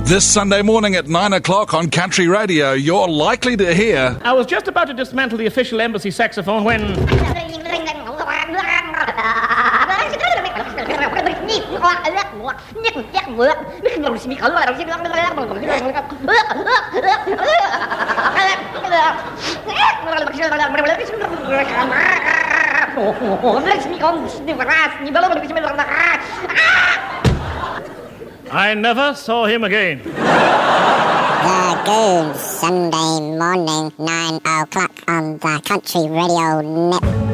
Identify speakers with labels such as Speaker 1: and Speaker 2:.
Speaker 1: This Sunday morning at 9 o'clock on Country Radio, you're likely to hear...
Speaker 2: I was just about to dismantle the official embassy saxophone when... I never saw him again.
Speaker 3: The Goons, Sunday morning, 9 o'clock on the Country Radio Network.